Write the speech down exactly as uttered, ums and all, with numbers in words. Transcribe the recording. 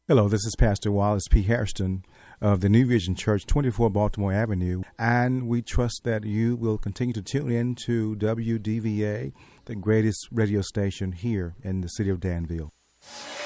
Hello, this is Pastor Wallace P. Hairston of the New Vision Church, twenty-four Baltimore Avenue, and we trust that you will continue to tune in to W D V A, the greatest radio station here in the city of Danville.